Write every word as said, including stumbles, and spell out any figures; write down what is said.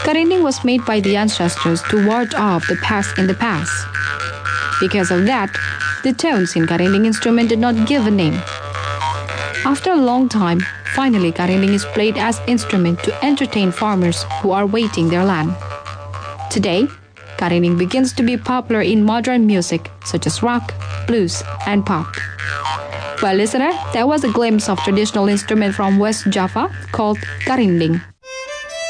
Karinding was made by the ancestors to ward off the pest in the past. Because of that, the tones in Karinding instrument did not give a name. After a long time, finally Karinding is played as instrument to entertain farmers who are waiting their land. Today, Karinding begins to be popular in modern music such as rock, blues, and pop. Well, listener, that was a glimpse of traditional instrument from West Java called Karinding.